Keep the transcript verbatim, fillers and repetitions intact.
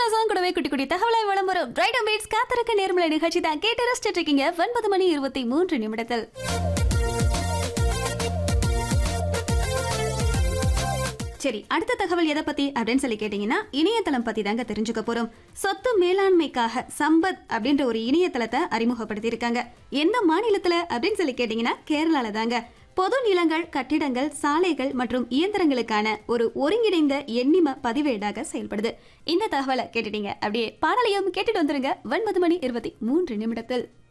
ரசம் கூடவே குட்டி குட்டி தகவலை விளம்பரம் பிரைட் அம்பேட்ஸ் காத்திருக்க நேர்மலை நிகழ்ச்சி தான் கேட்டு ரசிச்சிட்டு இருக்கீங்க. ஒன்பது மணி இருபத்தி மூன்று நிமிடத்தில் சரி, அடுத்த தகவல் எதை பத்தி அப்படின்னு சொல்லி கேட்டீங்கன்னா இணையதளம் பத்தி தாங்க தெரிஞ்சுக்க போறோம். சொத்து மேலாண்மைக்காக சம்பத் அப்படின்ற ஒரு இணையதளத்தை அறிமுகப்படுத்தி இருக்காங்க. எந்த மாநிலத்துல அப்படின்னு சொல்லி கேட்டீங்கன்னா கேரளால தாங்க. பொது நிலங்கள், கட்டிடங்கள், சாலைகள் மற்றும் இயந்திரங்களுக்கான ஒரு ஒருங்கிணைந்த எண்ணிம பதிவேடாக செயல்படுது. இந்த தகவலை கேட்டுட்டீங்க அப்படியே பாடலையும் கேட்டுட்டு வந்துருங்க. ஒன்பது மணி இருபத்தி மூன்று நிமிடத்தில்